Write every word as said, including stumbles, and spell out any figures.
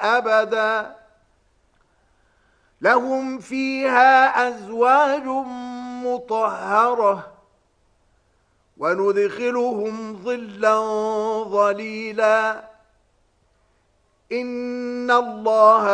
أبدا لهم فيها أزواج مطهرة وندخلهم ظلا ظليلا إن الله